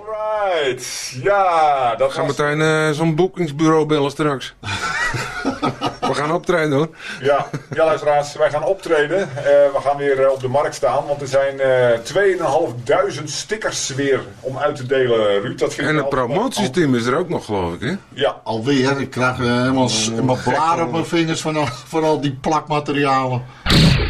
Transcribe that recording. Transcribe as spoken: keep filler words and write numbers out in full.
Alright, ja, dat We gaan was... meteen uh, zo'n boekingsbureau bellen straks. We gaan optreden hoor. Ja, ja, luisteraars, wij gaan optreden. Uh, we gaan weer uh, op de markt staan, want er zijn uh, tweeduizend stickers weer om uit te delen, Ruud. Dat vind en ik het altijd promotieteam is er ook nog, geloof ik, hè? Ja. Alweer, ik krijg uh, helemaal, helemaal blaren op mijn vingers van al, van al die plakmaterialen.